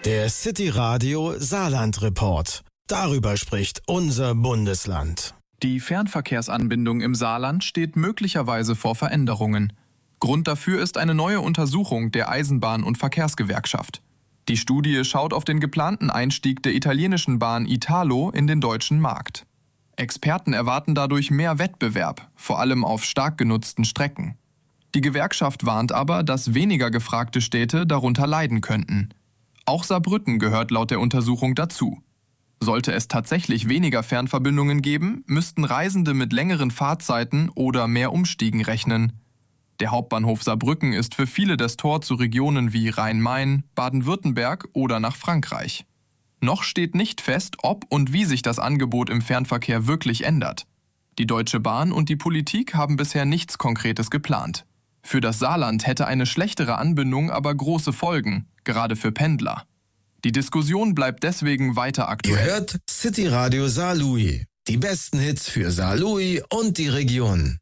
Der City Radio Saarland Report. Darüber spricht unser Bundesland. Die Fernverkehrsanbindung im Saarland steht möglicherweise vor Veränderungen. Grund dafür ist eine neue Untersuchung der Eisenbahn- und Verkehrsgewerkschaft. Die Studie schaut auf den geplanten Einstieg der italienischen Bahn Italo in den deutschen Markt. Experten erwarten dadurch mehr Wettbewerb, vor allem auf stark genutzten Strecken. Die Gewerkschaft warnt aber, dass weniger gefragte Städte darunter leiden könnten. Auch Saarbrücken gehört laut der Untersuchung dazu. Sollte es tatsächlich weniger Fernverbindungen geben, müssten Reisende mit längeren Fahrzeiten oder mehr Umstiegen rechnen. Der Hauptbahnhof Saarbrücken ist für viele das Tor zu Regionen wie Rhein-Main, Baden-Württemberg oder nach Frankreich. Noch steht nicht fest, ob und wie sich das Angebot im Fernverkehr wirklich ändert. Die Deutsche Bahn und die Politik haben bisher nichts Konkretes geplant. Für das Saarland hätte eine schlechtere Anbindung aber große Folgen, gerade für Pendler. Die Diskussion bleibt deswegen weiter aktuell. Ihr hört City Radio Saarlouis. Die besten Hits für Saarlouis und die Region.